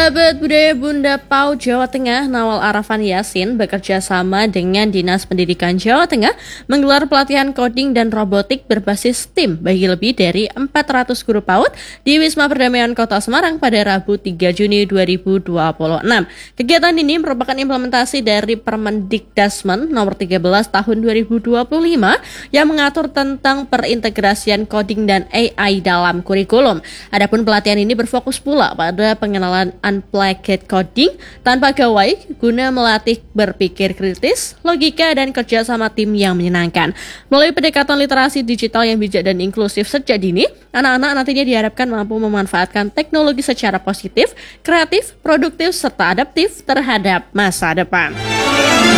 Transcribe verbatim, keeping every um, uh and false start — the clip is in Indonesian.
Sahabat Budaya Bunda Pau Jawa Tengah, Nawal Arafan Yasin bekerja sama dengan Dinas Pendidikan Jawa Tengah menggelar pelatihan coding dan robotik berbasis S T E A M bagi lebih dari empat ratus guru PAUD di Wisma Perdamaian Kota Semarang pada Rabu tiga Juni dua ribu dua puluh enam. Kegiatan ini merupakan implementasi dari Permendikdasmen nomor tiga belas tahun dua ribu dua puluh lima yang mengatur tentang perintegrasian coding dan A I dalam kurikulum. Adapun pelatihan ini berfokus pula pada pengenalan unplugged coding tanpa gawai guna melatih berpikir kritis, logika, dan kerja sama tim yang menyenangkan. Melalui pendekatan literasi digital yang bijak dan inklusif sejak dini, anak-anak nantinya diharapkan mampu memanfaatkan teknologi secara positif, kreatif, produktif, serta adaptif terhadap masa depan.